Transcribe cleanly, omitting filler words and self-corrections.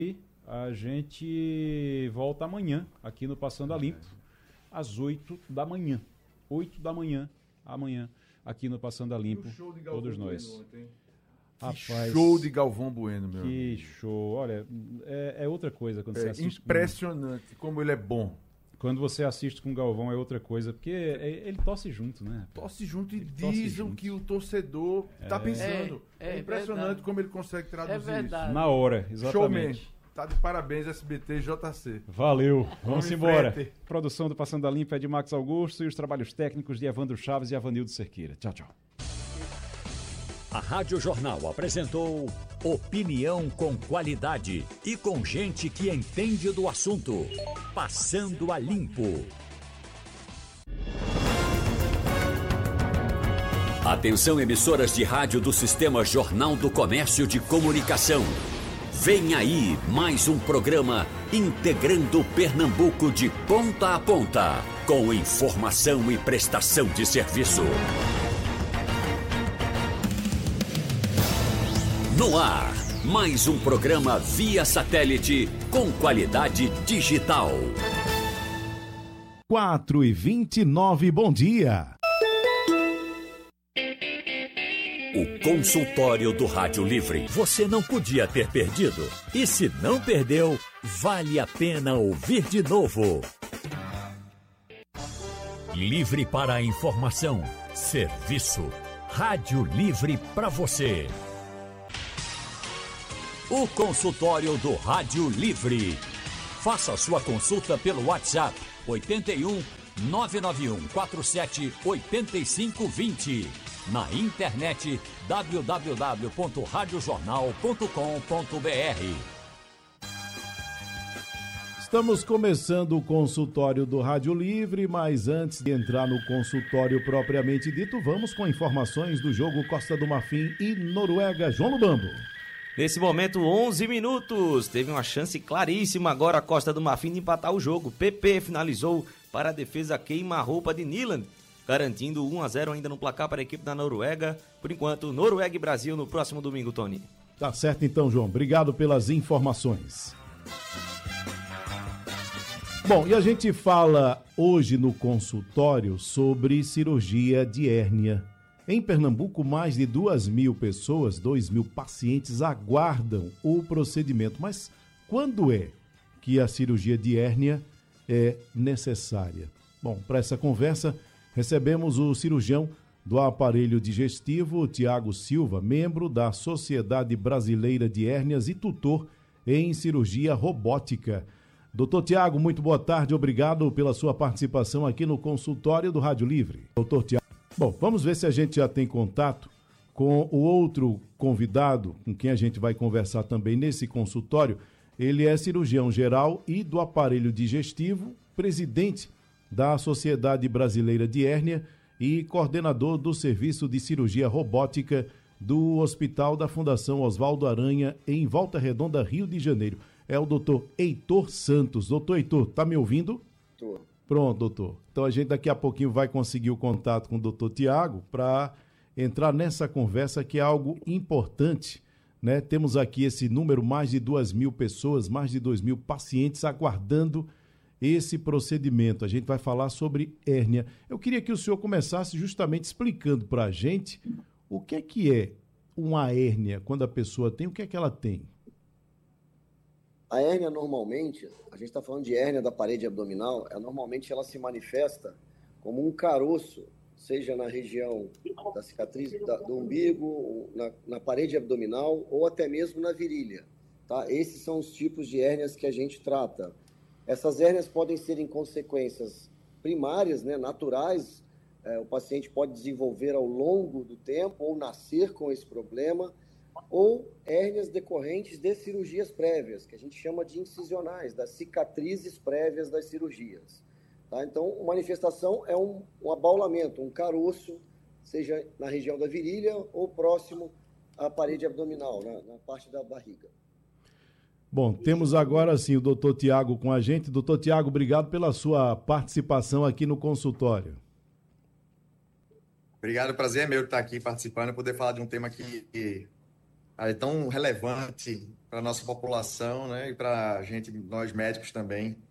E a gente volta amanhã aqui no Passando a Limpo, às 8 da manhã. 8 da manhã, amanhã, aqui no Passando a Limpo, todos nós. Rapaz, show de Galvão Bueno, meu que amigo. Show. Olha, é outra coisa quando você assiste. Impressionante como ele é bom. Quando você assiste com o Galvão é outra coisa, porque ele tosse junto, né? Tosse junto e diz o que o torcedor tá pensando. É impressionante verdade. Como ele consegue traduzir isso. Na hora, exatamente. Showman. Tá de parabéns, SBT e JC. Valeu, vamos embora. Produção do Passando a Limpo é de Max Augusto e os trabalhos técnicos de Evandro Chaves e Avanildo Cerqueira. Tchau, tchau. A Rádio Jornal apresentou opinião com qualidade e com gente que entende do assunto. Passando a Limpo. Atenção, emissoras de rádio do Sistema Jornal do Comércio de Comunicação. Vem aí mais um programa integrando Pernambuco de ponta a ponta, com informação e prestação de serviço. No ar, mais um programa via satélite com qualidade digital. 4h29, bom dia. O consultório do Rádio Livre. Você não podia ter perdido. E se não perdeu, vale a pena ouvir de novo. Livre para a informação, serviço. Rádio Livre para você. O consultório do Rádio Livre. Faça sua consulta pelo WhatsApp 81 991 47 8520. Na internet www.radiojornal.com.br. Estamos começando o consultório do Rádio Livre, mas antes de entrar no consultório propriamente dito, vamos com informações do jogo Costa do Marfim e Noruega. João Lubambo. Nesse momento, 11 minutos. Teve uma chance claríssima agora a Costa do Marfim de empatar o jogo. PP finalizou para a defesa queima-roupa de Niland, garantindo 1-0 ainda no placar para a equipe da Noruega. Por enquanto, Noruega e Brasil no próximo domingo, Tony. Tá certo então, João. Obrigado pelas informações. Bom, e a gente fala hoje no consultório sobre cirurgia de hérnia. Em Pernambuco, mais de 2.000 pessoas, 2.000 pacientes aguardam o procedimento. Mas quando é que a cirurgia de hérnia é necessária? Bom, para essa conversa, recebemos o cirurgião do aparelho digestivo, Tiago Silva, membro da Sociedade Brasileira de Hérnias e tutor em cirurgia robótica. Doutor Tiago, muito boa tarde, obrigado pela sua participação aqui no consultório do Rádio Livre. Doutor Tiago. Bom, vamos ver se a gente já tem contato com o outro convidado com quem a gente vai conversar também nesse consultório. Ele é cirurgião geral e do aparelho digestivo, presidente da Sociedade Brasileira de Hérnia e coordenador do Serviço de Cirurgia Robótica do Hospital da Fundação Oswaldo Aranha, em Volta Redonda, Rio de Janeiro. É o doutor Heitor Santos. Doutor Heitor, tá me ouvindo? Tô. Pronto, doutor. Então a gente daqui a pouquinho vai conseguir o contato com o doutor Tiago para entrar nessa conversa que é algo importante, né? Temos aqui esse número, mais de 2.000 pessoas, mais de 2.000 pacientes aguardando esse procedimento. A gente vai falar sobre hérnia. Eu queria que o senhor começasse justamente explicando para a gente o que é uma hérnia, quando a pessoa tem, o que é que ela tem? A hérnia normalmente, a gente está falando de hérnia da parede abdominal, normalmente ela se manifesta como um caroço, seja na região da cicatriz do umbigo, na parede abdominal ou até mesmo na virilha. Tá? Esses são os tipos de hérnias que a gente trata. Essas hérnias podem ser em consequências primárias, né, naturais, o paciente pode desenvolver ao longo do tempo ou nascer com esse problema, ou hérnias decorrentes de cirurgias prévias, que a gente chama de incisionais, das cicatrizes prévias das cirurgias. Tá? Então, a manifestação é um abaulamento, um caroço, seja na região da virilha ou próximo à parede abdominal, na parte da barriga. Bom, temos agora sim o doutor Tiago com a gente. Doutor Tiago, obrigado pela sua participação aqui no consultório. Obrigado, o prazer é meu estar aqui participando e poder falar de um tema que área tão relevante para a nossa população, né? E para a gente, nós médicos também.